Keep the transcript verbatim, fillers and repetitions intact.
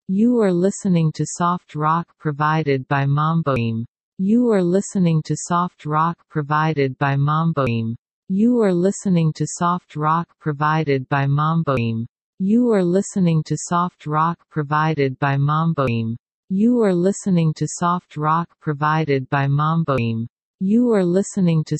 You are listening to soft rock provided by Mamboim. You are listening to soft rock provided by Mamboim. You are listening to soft rock provided by Mamboim. You are listening to soft rock provided by Mamboim. You are listening to soft rock provided by Mamboim. You are listening to